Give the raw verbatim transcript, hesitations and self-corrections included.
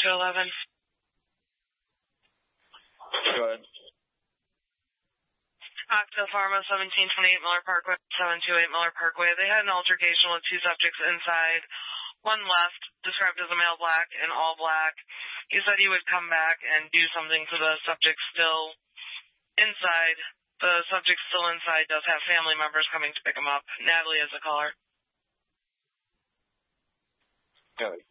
two eleven. Go ahead. Octa Pharma, seventeen twenty-eight Miller Parkway, seven two eight Miller Parkway. They had an altercation with two subjects inside. One left, described as a male black and all black. He said he would come back and do something to the subject still inside. The subject still inside does have family members coming to pick him up. Natalie is a caller. Okay.